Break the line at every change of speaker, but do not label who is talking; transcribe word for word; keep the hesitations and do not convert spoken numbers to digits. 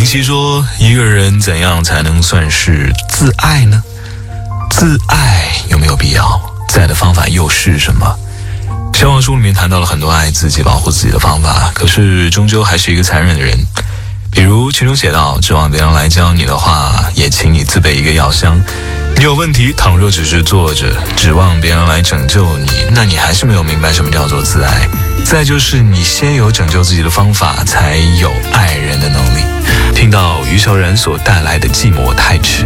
奇说，一个人怎样才能算是自爱呢？自爱有没有必要？自爱的方法又是什么？小王书里面谈到了很多爱自己、保护自己的方法，可是终究还是一个残忍的人。比如其中写道，指望别人来教你的话，也请你自备一个药箱。你有问题，倘若只是坐着指望别人来拯救你，那你还是没有明白什么叫做自爱。自爱就是你先有拯救自己的方法，才有爱人的能力。听到于小然所带来的寂寞太迟，